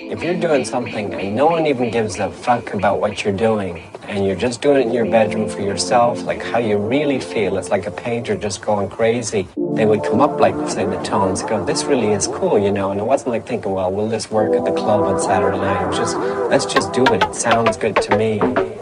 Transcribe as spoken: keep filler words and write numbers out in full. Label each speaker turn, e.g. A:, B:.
A: If you're doing something and no one even gives a fuck about what you're doing, and you're just doing it in your bedroom for yourself, like how you really feel, it's like a painter just going crazy, they would come up like, say, the tones, go, this really is cool, you know, and it wasn't like thinking, well, will this work at the club on Saturday night? It was just, let's just do it, it sounds good to me.